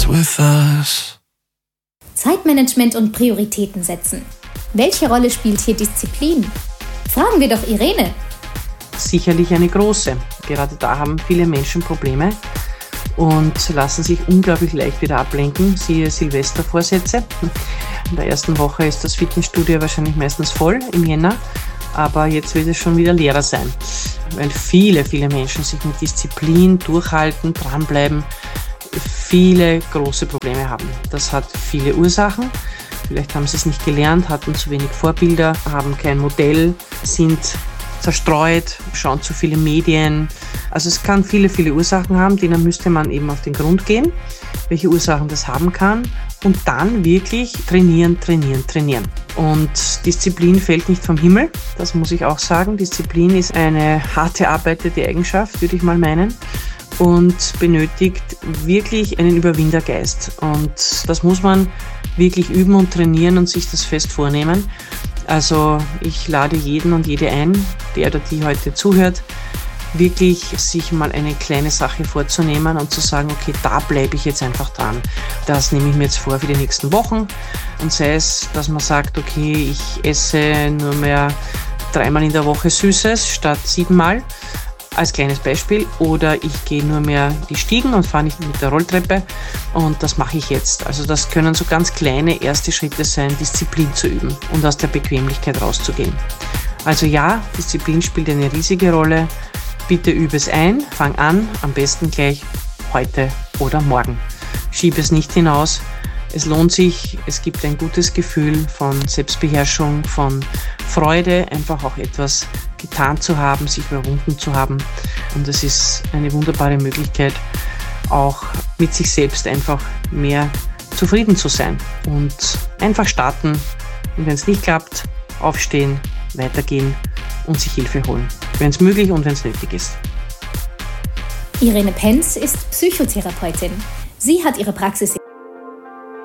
is with us. Zeitmanagement und Prioritäten setzen. Welche Rolle spielt hier Disziplin? Fragen wir doch Irene. Sicherlich eine große. Gerade da haben viele Menschen Probleme und lassen sich unglaublich leicht wieder ablenken. Siehe Silvestervorsätze. In der ersten Woche ist das Fitnessstudio wahrscheinlich meistens voll im Jänner, aber jetzt wird es schon wieder leerer sein, weil viele Menschen sich mit Disziplin durchhalten, dranbleiben, viele große Probleme haben. Das hat viele Ursachen. Vielleicht haben sie es nicht gelernt, hatten zu wenig Vorbilder, haben kein Modell, sind zerstreut, schauen zu viele Medien. Also es kann viele Ursachen haben, denen müsste man eben auf den Grund gehen, welche Ursachen das haben kann und dann wirklich trainieren. Und Disziplin fällt nicht vom Himmel, das muss ich auch sagen. Disziplin ist eine hart erarbeitete Eigenschaft, würde ich mal meinen, und benötigt wirklich einen Überwindergeist. Und das muss man wirklich üben und trainieren und sich das fest vornehmen. Also ich lade jeden und jede ein, der oder die heute zuhört, wirklich sich mal eine kleine Sache vorzunehmen und zu sagen, okay, da bleibe ich jetzt einfach dran. Das nehme ich mir jetzt vor für die nächsten Wochen. Und sei es, dass man sagt, okay, ich esse nur mehr 3-mal in der Woche Süßes statt 7-mal. Als kleines Beispiel. Oder ich gehe nur mehr die Stiegen und fahre nicht mit der Rolltreppe. Und das mache ich jetzt. Also das können so ganz kleine erste Schritte sein, Disziplin zu üben und aus der Bequemlichkeit rauszugehen. Also ja, Disziplin spielt eine riesige Rolle. Bitte übe es ein, fang an, am besten gleich heute oder morgen. Schiebe es nicht hinaus. Es lohnt sich, es gibt ein gutes Gefühl von Selbstbeherrschung, von Freude, einfach auch etwas getan zu haben, sich überwunden zu haben. Und es ist eine wunderbare Möglichkeit, auch mit sich selbst einfach mehr zufrieden zu sein und einfach starten. Und wenn es nicht klappt, aufstehen, weitergehen und sich Hilfe holen, wenn es möglich und wenn es nötig ist. Irene Penz ist Psychotherapeutin. Sie hat ihre Praxis